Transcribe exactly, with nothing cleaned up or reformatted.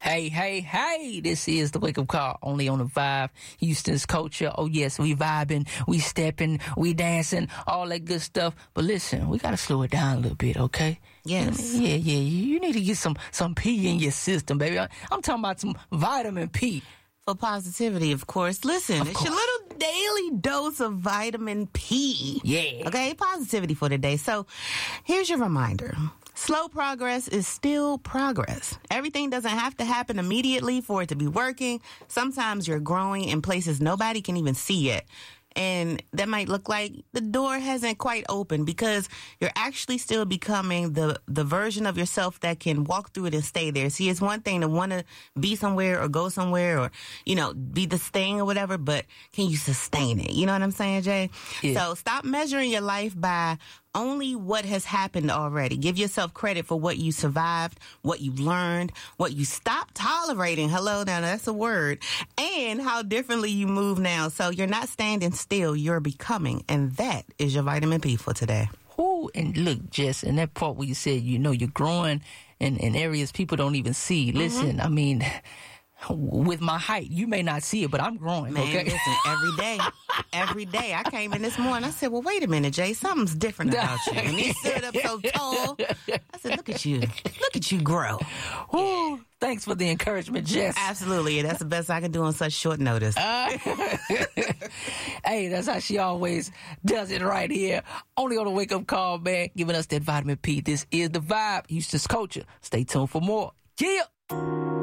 Hey, hey, hey, this is the Wake Up Call, only on the Vibe, Houston's culture. Oh, yes, we vibing, we stepping, we dancing, all that good stuff. But listen, we got to slow it down a little bit, okay? Yes. Yeah, yeah, you need to get some, some P in your system, baby. I'm talking about some vitamin P. For positivity, of course. Listen, Of it's course. your little daily dose of vitamin P. Yeah. Okay, positivity for today. So here's your reminder. Slow progress is still progress. Everything doesn't have to happen immediately for it to be working. Sometimes you're growing in places nobody can even see yet. And that might look like the door hasn't quite opened because you're actually still becoming the, the version of yourself that can walk through it and stay there. See, it's one thing to want to be somewhere or go somewhere or, you know, be this thing or whatever, but can you sustain it? You know what I'm saying, Jay? Yeah. So stop measuring your life by only what has happened already. Give yourself credit for what you survived, what you learned, what you stopped tolerating. Hello, now that's a word. And how differently you move now. So you're not standing still, you're becoming. And that is your vitamin P for today. Ooh, and look, Jess, in that part where you said, you know, you're growing in, in areas people don't even see. Listen, mm-hmm. I mean, with my height, you may not see it, but I'm growing. Man, okay? listen, every day, every day. I came in this morning, I said, well, wait a minute, Jay, something's different about you. And he stood up so tall. I said, look at you. Look at you grow. Ooh, thanks for the encouragement, Jess. Absolutely. That's the best I can do on such short notice. Uh, hey, that's how she always does it right here. Only on the Wake Up Call, man, giving us that vitamin P. This is the Vibe, Houston's culture. Stay tuned for more. Yeah.